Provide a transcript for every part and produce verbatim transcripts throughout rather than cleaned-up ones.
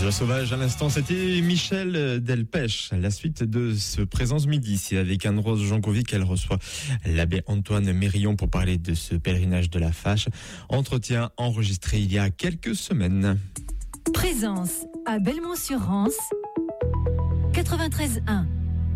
Radio Sauvage, à l'instant, c'était Michel Delpech. La suite de ce Présence Midi, c'est avec Anne-Rose Jankovic qu'elle reçoit l'abbé Antoine Mérillon pour parler de ce pèlerinage de la Fâche. Entretien enregistré il y a quelques semaines. Présence à Belmont-sur-Rance, quatre-vingt-treize un.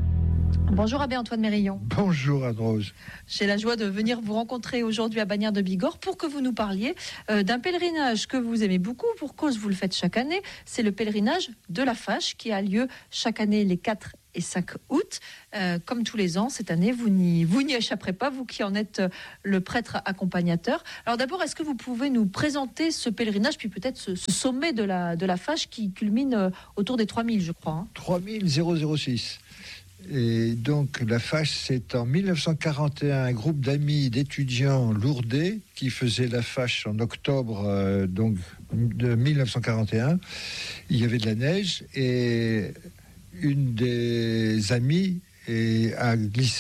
Bonjour Abbé Antoine Mérillon. Bonjour Anne-Rose. J'ai la joie de venir vous rencontrer aujourd'hui à Bagnères de Bigorre pour que vous nous parliez euh, d'un pèlerinage que vous aimez beaucoup, pour cause vous le faites chaque année. C'est le pèlerinage de la Fâche qui a lieu chaque année les quatre et cinq août. Euh, comme tous les ans, cette année, vous n'y, vous n'y échapperez pas, vous qui en êtes le prêtre accompagnateur. Alors d'abord, est-ce que vous pouvez nous présenter ce pèlerinage, puis peut-être ce, ce sommet de la, de la Fâche qui culmine autour des trois mille, je crois. Hein. trois mille six. Et donc la Fâche, c'est en mille neuf cent quarante et un un groupe d'amis d'étudiants lourdais qui faisait la Fâche en octobre euh, donc de mille neuf cent quarante et un. Il y avait de la neige et une des amies est, a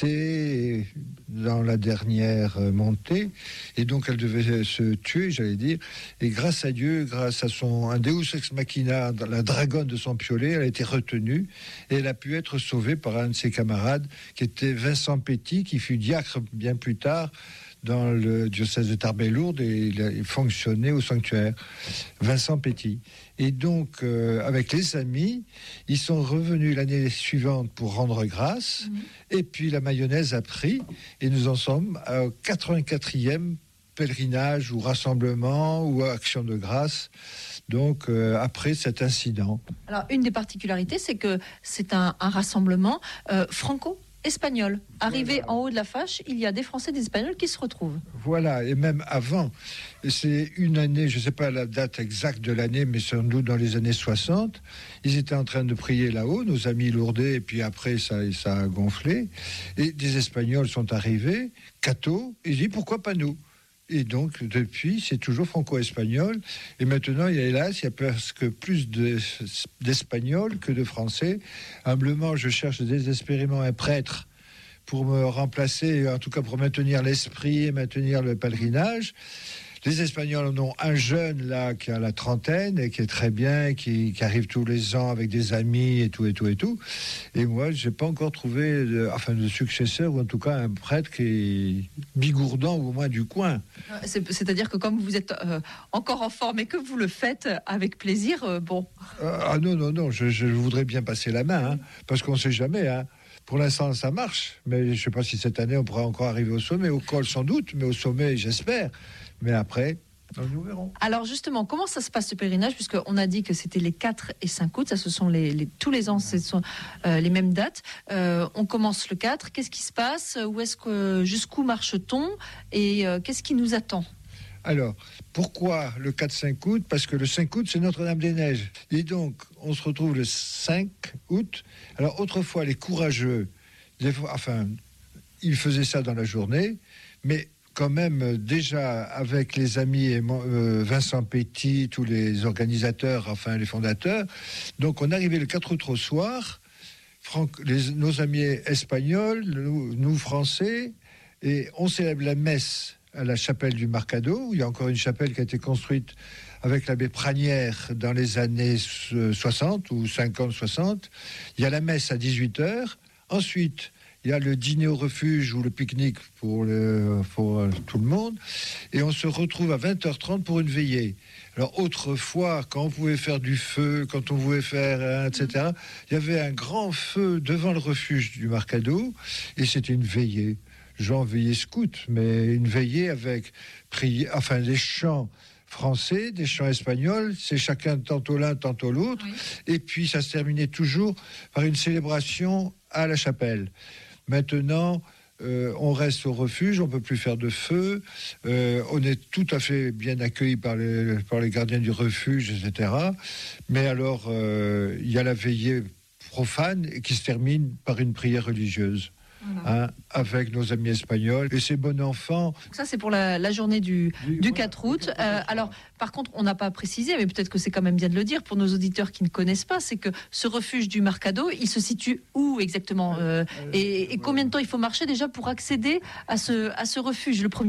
glissé dans la dernière montée et donc elle devait se tuer, j'allais dire, et grâce à Dieu, grâce à son un Deus ex machina, la dragonne de son piolet, elle a été retenue et elle a pu être sauvée par un de ses camarades qui était Vincent Péty, qui fut diacre bien plus tard dans le diocèse de Tarbes-Lourdes et il a fonctionné au sanctuaire. Vincent Péty. Et donc, euh, avec les amis, ils sont revenus l'année suivante pour rendre grâce. Mmh. Et puis la mayonnaise a pris et nous en sommes au quatre-vingt-quatrième pèlerinage ou rassemblement ou action de grâce. Donc, euh, après cet incident. Alors, une des particularités, c'est que c'est un, un rassemblement euh, franco espagnol. Arrivé voilà. En haut de la Fâche, il y a des Français et des Espagnols qui se retrouvent. Voilà, et même avant, c'est une année, je ne sais pas la date exacte de l'année, mais sans doute dans les années soixante, ils étaient en train de prier là-haut, nos amis lourdais, et puis après ça, ça a gonflé, et des Espagnols sont arrivés, cathos, et ils disent pourquoi pas nous ? Et donc, depuis, c'est toujours franco-espagnol. Et maintenant, il y a, hélas, il y a presque plus de, d'Espagnols que de Français. Humblement, je cherche désespérément un prêtre pour me remplacer, en tout cas pour maintenir l'esprit et maintenir le pèlerinage. Les Espagnols en ont un jeune là qui a la trentaine et qui est très bien, qui, qui arrive tous les ans avec des amis et tout et tout et tout. Et moi, j'ai pas encore trouvé, de, enfin, de successeur ou en tout cas un prêtre qui est bigourdant ou au moins du coin. C'est, c'est-à-dire que comme vous êtes euh, encore en forme et que vous le faites avec plaisir, euh, bon. Euh, ah non non non, je, je voudrais bien passer la main, hein, parce qu'on sait jamais, hein. Pour l'instant, ça marche, mais je ne sais pas si cette année, on pourra encore arriver au sommet. Au col, sans doute, mais au sommet, j'espère. Mais après, nous verrons. Alors justement, comment ça se passe ce pèlerinage ? Puisqu'on a dit que c'était les quatre et cinq août, ça ce sont les, les, tous les ans, ce sont euh, les mêmes dates. Euh, on commence le quatre, qu'est-ce qui se passe ? Où est-ce que, jusqu'où marche-t-on ? Et euh, qu'est-ce qui nous attend ? Alors, pourquoi le quatre cinq août ? Parce que le cinq août, c'est Notre-Dame-des-Neiges. Et donc, on se retrouve le cinq août. Alors, autrefois, les courageux, des fois, enfin, ils faisaient ça dans la journée, mais quand même, déjà, avec les amis et euh, Vincent Péty, tous les organisateurs, enfin, les fondateurs, donc on arrivait le quatre août au soir, Franck, les, nos amis espagnols, nous, nous Français, et on célèbre la messe à la chapelle du Mercado, où il y a encore une chapelle qui a été construite avec l'abbé Pranière dans les années soixante ou cinquante soixante. Il y a la messe à dix-huit heures. Ensuite, il y a le dîner au refuge ou le pique-nique pour, le, pour tout le monde. Et on se retrouve à vingt heures trente pour une veillée. Alors autrefois, quand on pouvait faire du feu, quand on pouvait faire, hein, et cetera, il y avait un grand feu devant le refuge du Mercado et c'était une veillée. Genre veillée scout, mais une veillée avec prière, enfin des chants français, des chants espagnols, c'est chacun tantôt l'un, tantôt l'autre, oui. Et puis ça se terminait toujours par une célébration à la chapelle. Maintenant, euh, on reste au refuge, on peut plus faire de feu, euh, on est tout à fait bien accueilli par les, par les gardiens du refuge, et cetera. Mais alors, euh, il y a la veillée profane qui se termine par une prière religieuse. Voilà. Hein, avec nos amis espagnols et ces bons enfants. Ça, c'est pour la, la journée du, du, du quatre août. Euh, alors, par contre, on n'a pas précisé, mais peut-être que c'est quand même bien de le dire pour nos auditeurs qui ne connaissent pas, c'est que ce refuge du Mercado, il se situe où exactement euh, et, et combien de temps il faut marcher déjà pour accéder à ce, à ce refuge le premier jour ?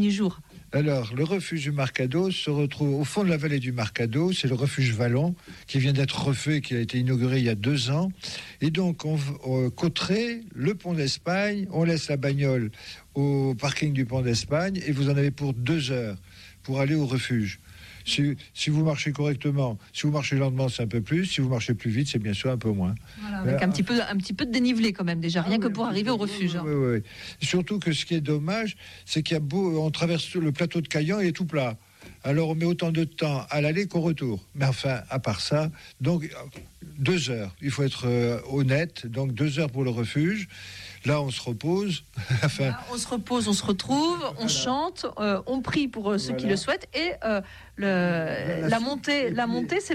Alors, le refuge du Marcados se retrouve au fond de la vallée du Marcados. C'est le refuge Vallon qui vient d'être refait, qui a été inauguré il y a deux ans. Et donc, on, on Cauterets, le pont d'Espagne, on laisse la bagnole au parking du pont d'Espagne et vous en avez pour deux heures pour aller au refuge. Si, si vous marchez correctement, si vous marchez lentement, c'est un peu plus. Si vous marchez plus vite, c'est bien sûr un peu moins. Voilà, avec un petit peu, un petit peu de dénivelé quand même déjà, rien ah, que oui, pour arriver au refuge. Oui, oui, oui. Surtout que ce qui est dommage, c'est qu'il y a beau, on traverse le plateau de Caillan et il est tout plat. Alors on met autant de temps à l'aller qu'au retour. Mais enfin, à part ça, donc deux heures. Il faut être euh, honnête. Donc deux heures pour le refuge. Là, on se repose. enfin, Là, on se repose, on se retrouve, on voilà. chante, euh, on prie pour euh, ceux voilà. qui le souhaitent et euh, le, la, la montée, la montée, c'est